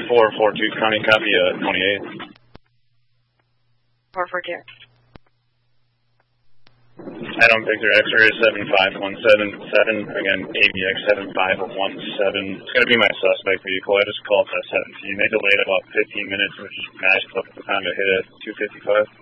442 County, copy 28. 442. I don't think they're X-ray 75177. Again, ABX 7517. It's going to be my suspect vehicle. I just called that 17. They delayed about 15 minutes, which matched up with the time I hit at 255.